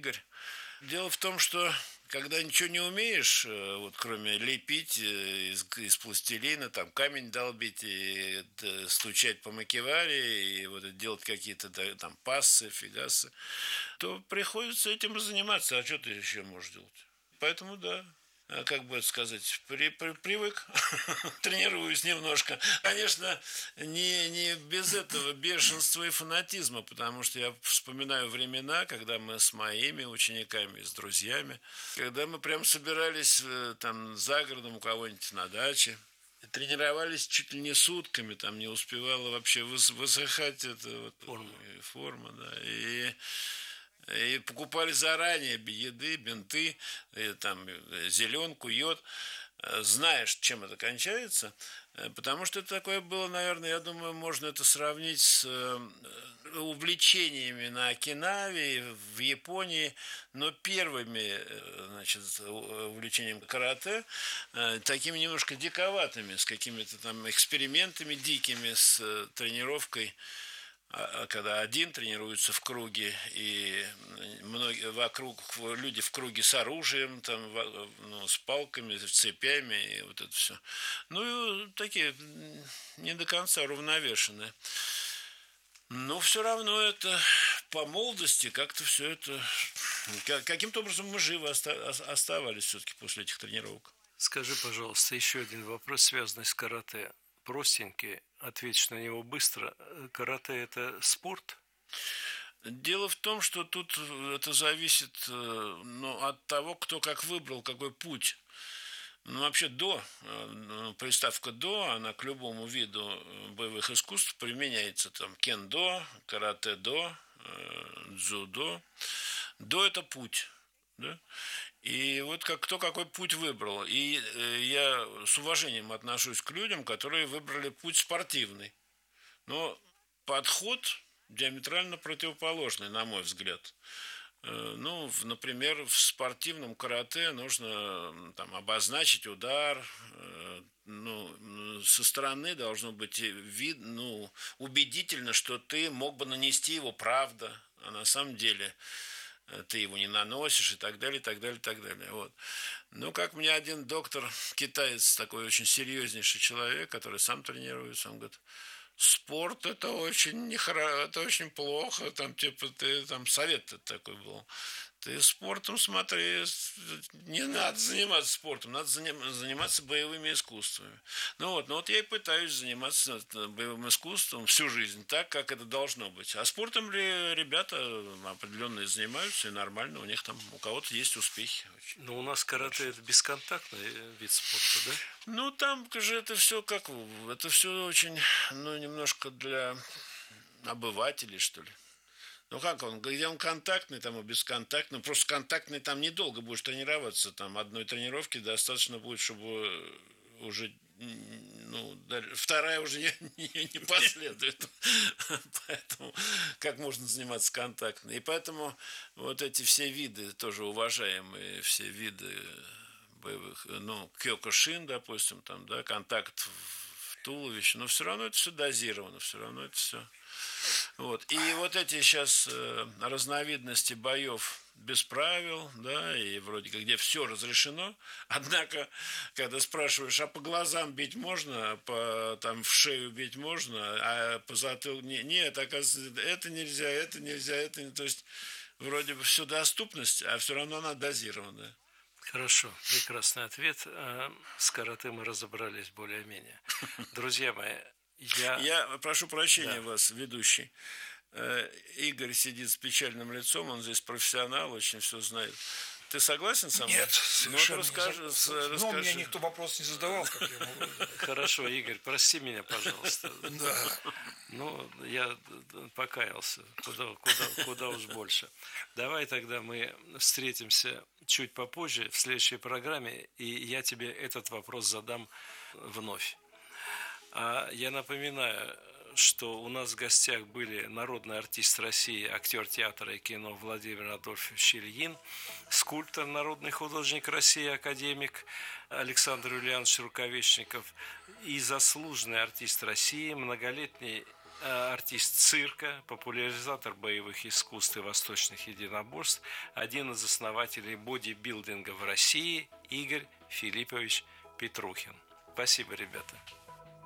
Игорь. Дело в том, что когда ничего не умеешь, вот кроме лепить из пластилина, там камень долбить и стучать по макеваре, и вот делать какие-то там пассы, фигасы, то приходится этим и заниматься. А что ты еще можешь делать? Поэтому да. Как бы это сказать, привык, тренируюсь немножко. Конечно, не без этого бешенства и фанатизма, потому что я вспоминаю времена, когда мы с моими учениками, с друзьями, когда мы прям собирались там за городом у кого-нибудь на даче, тренировались чуть ли не сутками, там не успевала вообще высыхать эта вот форма, да, и покупали заранее еды, бинты, там, зеленку, йод, знаешь, чем это кончается, потому что это такое было, наверное, я думаю, можно это сравнить с увлечениями на Окинаве, в Японии, но первыми, значит, увлечением карате, такими немножко диковатыми, с какими-то там экспериментами дикими, с тренировкой. Когда один тренируется в круге, и многие вокруг люди в круге с оружием, там, ну, с палками, с цепями, и вот это все. Ну, и такие не до конца уравновешенные. Но все равно это по молодости как-то все это... Каким-то образом мы живы оставались все-таки после этих тренировок. Скажи, пожалуйста, еще один вопрос, связанный с карате. Простенький, ответишь на него быстро. Карате – это спорт? Дело в том, что тут это зависит от того, кто как выбрал, какой путь. Ну, вообще приставка «до», она к любому виду боевых искусств применяется. Там кендо, карате-до, дзюдо. «До» – это путь, да? И вот кто какой путь выбрал. И я с уважением отношусь к людям, которые выбрали путь спортивный. Но подход диаметрально противоположный, на мой взгляд. Ну, например, в спортивном карате нужно там обозначить удар. Ну, со стороны должно быть убедительно, что ты мог бы нанести его правда, а на самом деле ты его не наносишь и так далее, и так далее, и так далее. Вот. Ну, как мне один доктор, китаец, такой очень серьезнейший человек, который сам тренируется, он говорит: спорт это очень это очень плохо, там типа ты там совет такой был. Ты спортом смотри, не надо заниматься спортом, надо заниматься боевыми искусствами. Ну вот я и пытаюсь заниматься боевым искусством всю жизнь, так, как это должно быть. А спортом ребята определенно занимаются, и нормально, у них там, у кого-то есть успехи. Но у нас карате – это бесконтактный вид спорта, да? Ну, там же это все это все очень, немножко для обывателей, что ли. Ну как где он контактный, там и бесконтактный. Просто контактный там недолго будешь тренироваться. Там одной тренировки достаточно будет, чтобы уже, вторая уже не последует. Поэтому как можно заниматься контактно? И поэтому вот эти все виды, тоже уважаемые все виды боевых, кёкушин, допустим, там, да, контакт в туловище, но все равно это все дозировано, все равно это все. Вот. И вот эти сейчас разновидности боев без правил, да, и вроде как где все разрешено, однако, когда спрашиваешь, а по глазам бить можно, там в шею бить можно, а по затылку нет, оказывается, это нельзя, это не, то есть вроде бы все доступность, а все равно она дозированная. Хорошо, прекрасный ответ. С карате мы разобрались более-менее. Друзья мои, я прошу прощения вас, ведущий. Игорь сидит с печальным лицом, он здесь профессионал, очень все знает. Ты согласен со мной? Нет, совершенно расскажи. Но мне никто вопрос не задавал, как я могу. Хорошо, Игорь, прости меня, пожалуйста. Да. Я покаялся, куда уж больше. Давай тогда мы встретимся чуть попозже в следующей программе, и я тебе этот вопрос задам вновь. А я напоминаю, что у нас в гостях были народный артист России, актер театра и кино Владимир Адольфович Ильин, скульптор, народный художник России, академик Александр Юлианович Рукавишников и заслуженный артист России, многолетний артист цирка, популяризатор боевых искусств и восточных единоборств, один из основателей бодибилдинга в России Игорь Филиппович Петрухин. Спасибо, ребята.